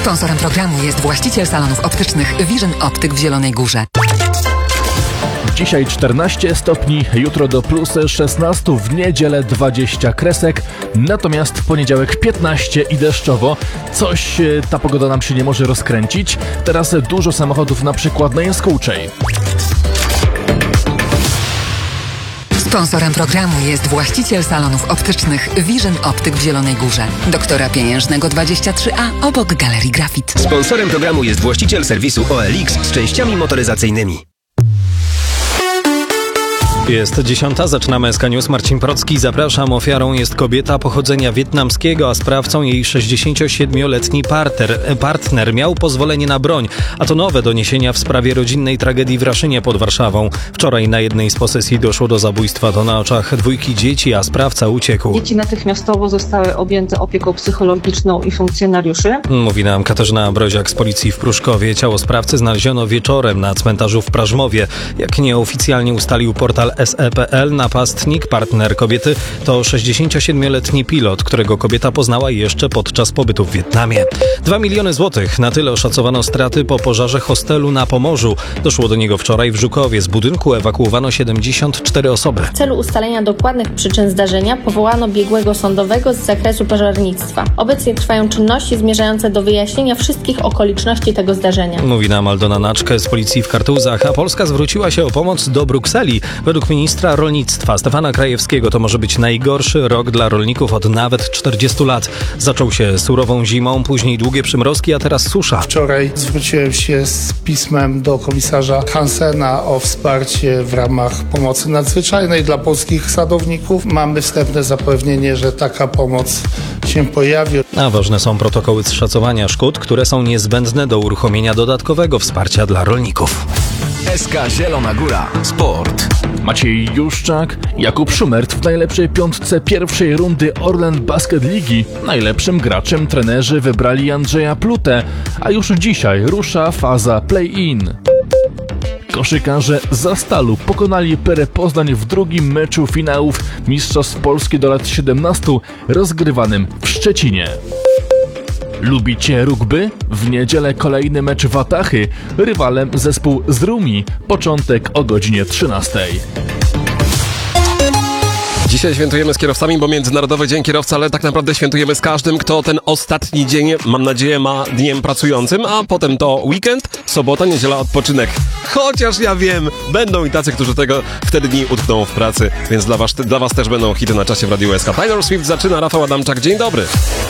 Sponsorem programu jest właściciel salonów optycznych Vision Optyk w Zielonej Górze. Dzisiaj 14 stopni, jutro do plus 16, w niedzielę 20 kresek, natomiast w poniedziałek 15 i deszczowo. Coś ta pogoda nam się nie może rozkręcić. Teraz dużo samochodów na przykład na Jaskółczej. Sponsorem programu jest właściciel salonów optycznych Vision Optyk w Zielonej Górze. Doktora Pieniężnego 23A obok Galerii Grafit. Sponsorem programu jest właściciel serwisu OLX z częściami motoryzacyjnymi. Jest 10, zaczynamy SK News. Marcin Procki, zapraszam. Ofiarą jest kobieta pochodzenia wietnamskiego, a sprawcą jej 67-letni partner. Miał pozwolenie na broń, a to nowe doniesienia w sprawie rodzinnej tragedii w Raszynie pod Warszawą. Wczoraj na jednej z posesji doszło do zabójstwa. To na oczach 2 dzieci, a sprawca uciekł. Dzieci natychmiastowo zostały objęte opieką psychologiczną i funkcjonariuszy. Mówi nam Katarzyna Broziak z policji w Pruszkowie. Ciało sprawcy znaleziono wieczorem na cmentarzu w Prażmowie. Jak nieoficjalnie ustalił portal SE.pl, napastnik, partner kobiety, to 67-letni pilot, którego kobieta poznała jeszcze podczas pobytu w Wietnamie. 2 miliony złotych. Na tyle oszacowano straty po pożarze hostelu na Pomorzu. Doszło do niego wczoraj w Żukowie. Z budynku ewakuowano 74 osoby. W celu ustalenia dokładnych przyczyn zdarzenia powołano biegłego sądowego z zakresu pożarnictwa. Obecnie trwają czynności zmierzające do wyjaśnienia wszystkich okoliczności tego zdarzenia. Mówi nam Aldona Naczkę z policji w Kartuzach, a Polska zwróciła się o pomoc do Brukseli. Według ministra rolnictwa Stefana Krajewskiego to może być najgorszy rok dla rolników od nawet 40 lat. Zaczął się surową zimą, później długie przymrozki, a teraz susza. Wczoraj zwróciłem się z pismem do komisarza Hansena o wsparcie w ramach pomocy nadzwyczajnej dla polskich sadowników. Mamy wstępne zapewnienie, że taka pomoc się pojawi. A ważne są protokoły szacowania szkód, które są niezbędne do uruchomienia dodatkowego wsparcia dla rolników. SK Zielona Góra. Sport. Maciej Juszczak, Jakub Szumert w najlepszej piątce pierwszej rundy Orlen Basket Ligi. Najlepszym graczem trenerzy wybrali Andrzeja Plutę, a już dzisiaj rusza faza play-in. Koszykarze Zastalu pokonali Perę Poznań w drugim meczu finałów Mistrzostw Polski do lat 17 rozgrywanym w Szczecinie. Lubicie rugby? W niedzielę kolejny mecz Watachy. Rywalem zespół z Rumi. Początek o godzinie 13. Dzisiaj świętujemy z kierowcami, bo Międzynarodowy Dzień Kierowcy, ale tak naprawdę świętujemy z każdym, kto ten ostatni dzień, mam nadzieję, ma dniem pracującym, a potem to weekend, sobota, niedziela, odpoczynek. Chociaż ja wiem, będą i tacy, którzy wtedy dni utkną w pracy, więc dla was też będą hity na czasie w Radiu SK. Taylor Swift zaczyna, Rafał Adamczak, dzień dobry.